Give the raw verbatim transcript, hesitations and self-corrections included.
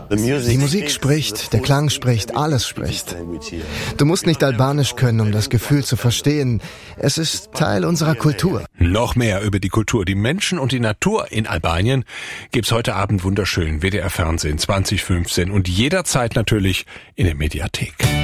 Die Musik spricht, der Klang spricht, alles spricht. Du musst nicht Albanisch können, um das Gefühl zu verstehen. Es ist Teil unserer Kultur. Noch mehr über die Kultur, die Menschen und die Natur in Albanien gibt's heute Abend wunderschön W D R Fernsehen zwanzig fünfzehn und jederzeit natürlich in der Mediathek.